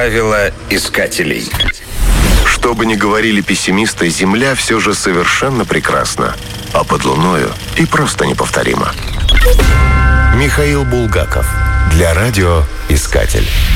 Правила искателей. Что бы ни говорили пессимисты, Земля все же совершенно прекрасна. А под Луною и просто неповторимо. Михаил Булгаков. Для радио «Искатель».